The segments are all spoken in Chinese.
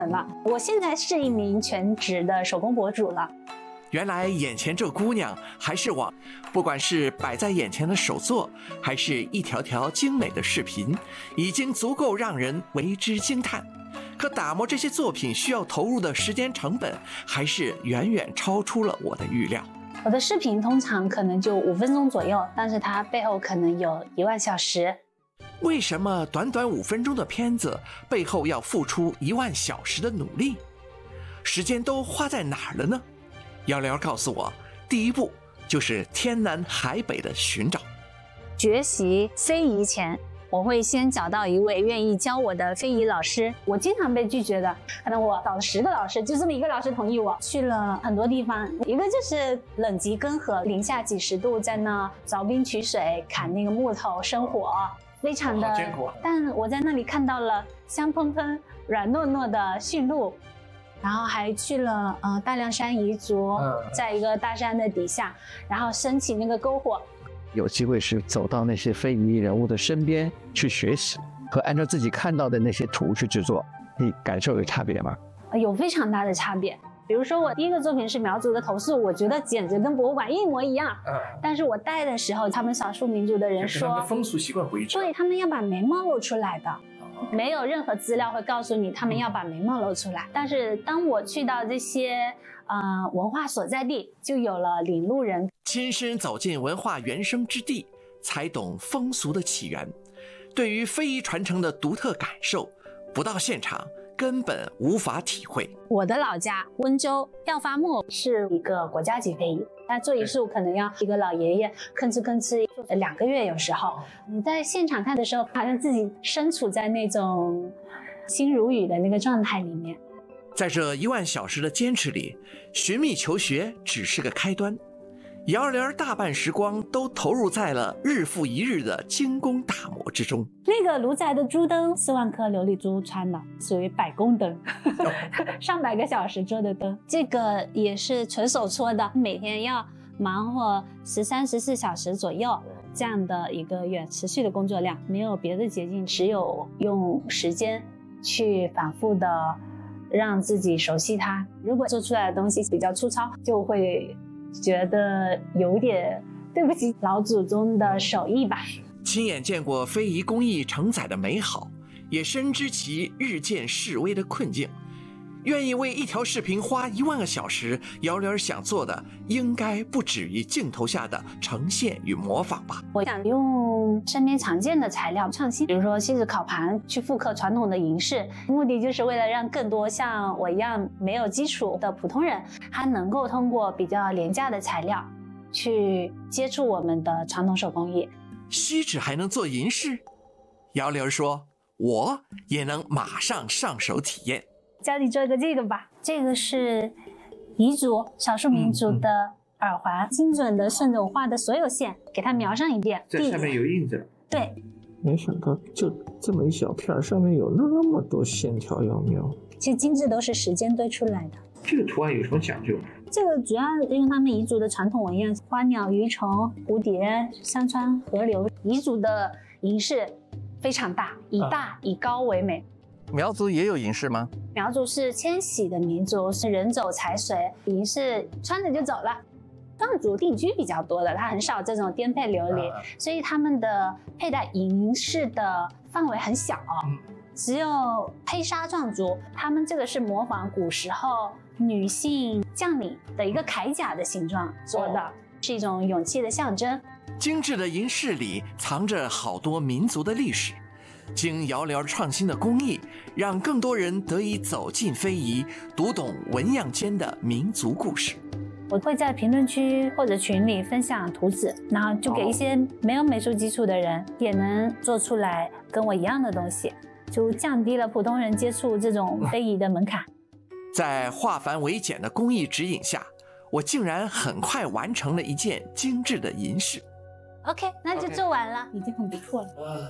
了。我现在是一名全职的手工博主了。 原来眼前这姑娘还是我，不管是摆在眼前的手作，还是一条条精美的视频，已经足够让人为之惊叹。可打磨这些作品需要投入的时间成本，还是远远超出了我的预料。 我的视频通常可能就5分钟左右，但是它背后可能有1万小时。 为什么短短5分钟的片子背后要付出1万小时的努力？时间都花在哪儿了呢？瑶瑶告诉我，第一步就是天南海北的寻找。 学习非遗前，我会先找到一位愿意教我的非遗老师。我经常被拒绝的，可能我找了10个老师，就这么1个老师同意我。去了很多地方，一个就是冷极根河，零下几10度，在那凿冰取水，砍那个木头生火，非常的艰苦。 但我在那里看到了香喷喷、软糯糯的驯鹿。然后还去了大凉山彝族，在一个大山的底下，然后升起那个篝火。 有机会是走到那些非遗人物的身边去学习，和按照自己看到的那些图去制作，你感受有差别吗？ 有非常大的差别。比如说我第一个作品是苗族的头塑，我觉得简直跟博物馆一模一样。但是我戴的时候，他们少数民族的人说， 他们的风俗习惯不一致， 对，他们要把眉毛露出来的。没有任何资料会告诉你他们要把眉毛露出来，但是当我去到这些文化所在地，就有了领路人， 亲身走进文化原生之地，才懂风俗的起源。对于非遗传承的独特感受，不到现场根本无法体会。 我的老家温州耀发木是一个国家级非遗，他做一束可能要一个老爷爷吭哧吭哧2个月，有时候你在现场看的时候，好像自己身处在那种心如雨的那个状态里面。 在这1万小时的坚持里，寻觅求学只是个开端。瑶儿大半时光都投入在了日复一日的精工打磨之中。 那个卢宅的珠灯4万颗琉璃珠穿的，属于百工灯，上百个小时做的灯，这个也是纯手搓的，每天要忙活13、14小时左右，这样的一个远持续的工作量，没有别的捷径，只有用时间去反复的让自己熟悉它。如果做出来的东西比较粗糙，就会觉得有点对不起老祖宗的手艺吧。 亲眼见过非遗工艺承载的美好，也深知其日渐式微的困境。愿意为一条视频花1万个小时，瑶儿想做的应该不止于镜头下的呈现与模仿吧。 我想用身边常见的材料创新，比如说锡纸烤盘，去复刻传统的银饰，目的就是为了让更多像我一样没有基础的普通人，他能够通过比较廉价的材料去接触我们的传统手工艺。 锡纸还能做银饰？瑶儿说，我也能马上上手体验。 教你做一个这个吧，这个是彝族少数民族的耳环，精准的顺着我画的所有线给它描上一遍， 在上面有印子。 对， 没想到就这么一小片，上面有那么多线条要描。 其实精致都是时间堆出来的。 这个图案有什么讲究？ 这个主要用他们彝族的传统纹样，花鸟鱼虫、蝴蝶、山川、河流。彝族的银饰非常大，以大以高为美。 苗族也有银饰吗？ 苗族是迁徙的民族，是人走财随，银饰穿着就走了。藏族定居比较多的，他很少这种颠沛流离，所以他们的佩戴银饰的范围很小，只有黑沙壮族，他们这个是模仿古时候女性将领的一个铠甲的形状做的，是一种勇气的象征。 精致的银饰里藏着好多民族的历史。经瑶儿创新的工艺，让更多人得以走进非遗，读懂纹样间的民族故事。 我会在评论区或者群里分享图纸，然后就给一些没有美术基础的人也能做出来跟我一样的东西，就降低了普通人接触这种非遗的门槛。 在化繁为简的工艺指引下，我竟然很快完成了一件精致的银饰。 OK， 那就做完了，已经很不错了。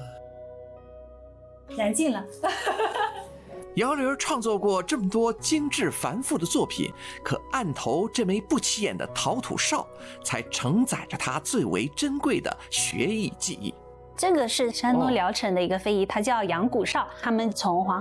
燃尽了。 瑶儿创作过这么多精致繁复的作品，可案头这枚不起眼的陶土哨，才承载着它最为珍贵的学艺技艺。 这个是山东聊城的一个非遗，它叫阳谷哨，他们从黄